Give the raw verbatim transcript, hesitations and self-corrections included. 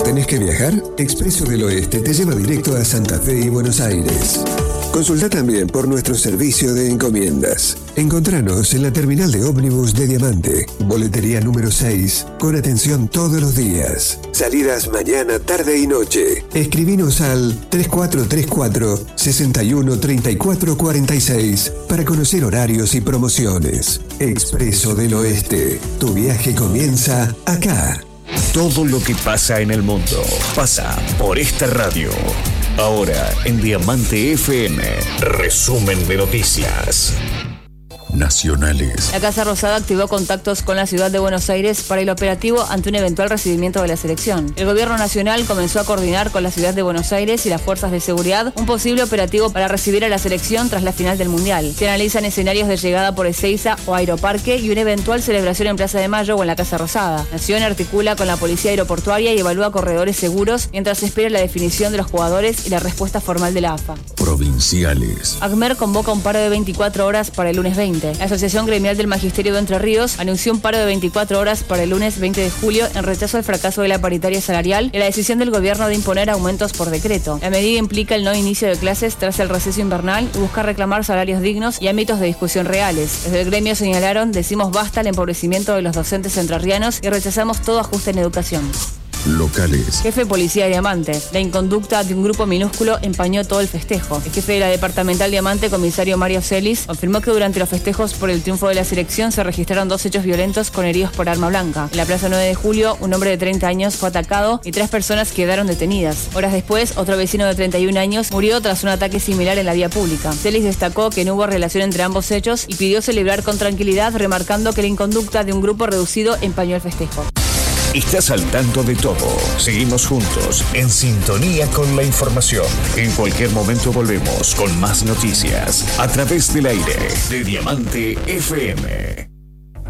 ¿Tenés que viajar? Expreso del Oeste te lleva directo a Santa Fe y Buenos Aires. Consulta también por nuestro servicio de encomiendas. Encontranos en la terminal de ómnibus de Diamante, boletería número seis, con atención todos los días. Salidas mañana, tarde y noche. Escribinos al tres cuatro tres cuatro, seis uno tres cuatro cuatro seis para conocer horarios y promociones. Expreso del Oeste. Tu viaje comienza acá. Todo lo que pasa en el mundo pasa por esta radio. Ahora en Diamante F M, resumen de noticias nacionales. La Casa Rosada activó contactos con la ciudad de Buenos Aires para el operativo ante un eventual recibimiento de la selección. El gobierno nacional comenzó a coordinar con la ciudad de Buenos Aires y las fuerzas de seguridad un posible operativo para recibir a la selección tras la final del Mundial. Se analizan escenarios de llegada por Ezeiza o Aeroparque y una eventual celebración en Plaza de Mayo o en la Casa Rosada. Nación articula con la policía aeroportuaria y evalúa corredores seguros mientras se espera la definición de los jugadores y la respuesta formal de la A F A. Provinciales. ACMER convoca un paro de veinticuatro horas para el lunes veinte. La Asociación Gremial del Magisterio de Entre Ríos anunció un paro de veinticuatro horas para el lunes veinte de julio en rechazo al fracaso de la paritaria salarial y la decisión del gobierno de imponer aumentos por decreto. La medida implica el no inicio de clases tras el receso invernal y busca reclamar salarios dignos y ámbitos de discusión reales. Desde el gremio señalaron: decimos basta al empobrecimiento de los docentes entrerrianos y rechazamos todo ajuste en educación. Locales. Jefe de Policía de Diamante. La inconducta de un grupo minúsculo empañó todo el festejo. El jefe de la Departamental Diamante, comisario Mario Celis, confirmó que durante los festejos por el triunfo de la selección se registraron dos hechos violentos con heridos por arma blanca. En la Plaza nueve de julio, un hombre de treinta años fue atacado y tres personas quedaron detenidas. Horas después, otro vecino de treinta y un años murió tras un ataque similar en la vía pública. Celis destacó que no hubo relación entre ambos hechos y pidió celebrar con tranquilidad, remarcando que la inconducta de un grupo reducido empañó el festejo. Estás al tanto de todo. Seguimos juntos, en sintonía con la información. En cualquier momento volvemos con más noticias a través del aire de Diamante F M.